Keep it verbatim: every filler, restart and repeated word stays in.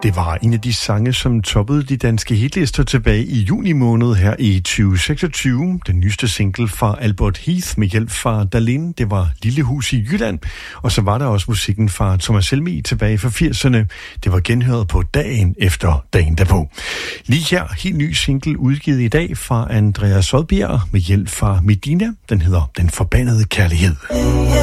Det var en af de sange, som toppede de danske hitlister tilbage i juni måned her i tyve seksogtyve. Den nyeste single fra Albert Heath med hjælp fra Darlene, det var Lille Hus i Jylland. Og så var der også musikken fra Thomas Helmig tilbage fra firserne. Det var genhøret på Dagen efter Dagen derpå. Lige her, helt ny single udgivet i dag fra Andreas Odbjerg med hjælp fra Medina. Den hedder Den Forbandede Kærlighed.